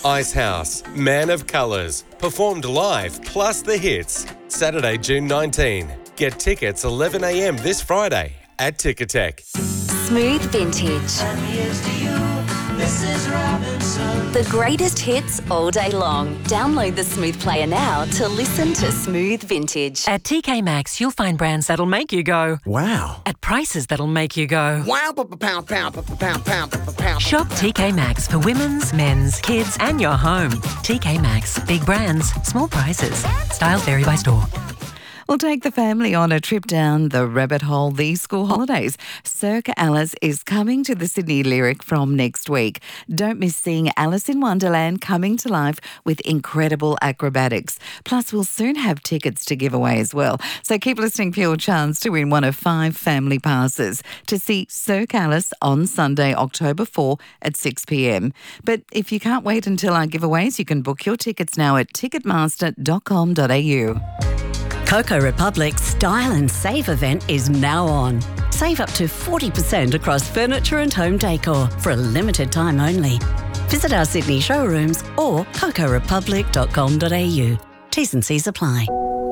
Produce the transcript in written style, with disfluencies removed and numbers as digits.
Icehouse, Man of Colours, performed live plus the hits. Saturday, June 19. Get tickets 11 a.m. this Friday at Ticketek. Smooth Vintage. The greatest hits all day long. Download the Smooth Player now to listen to Smooth Vintage. At TK Maxx, you'll find brands that'll make you go, wow. At prices that'll make you go, Wow, pound. Shop TK Maxx for women's, men's, kids and your home. TK Maxx. Big brands, small prices. Styles vary by store. We'll take the family on a trip down the rabbit hole these school holidays. Cirque Alice is coming to the Sydney Lyric from next week. Don't miss seeing Alice in Wonderland coming to life with incredible acrobatics. Plus, we'll soon have tickets to give away as well. So keep listening for your chance to win one of 5 family passes to see Cirque Alice on Sunday, October 4 at 6 p.m. But if you can't wait until our giveaways, you can book your tickets now at ticketmaster.com.au. Coco Republic's Style and Save event is now on. Save up to 40% across furniture and home decor for a limited time only. Visit our Sydney showrooms or cocorepublic.com.au. T's and C's apply.